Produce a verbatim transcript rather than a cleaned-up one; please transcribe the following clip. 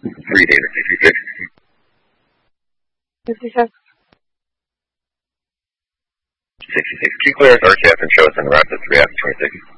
three data sixty-six. fifty-six. sixty-six. Q clear as R T F and show us on the route to three after twenty-six.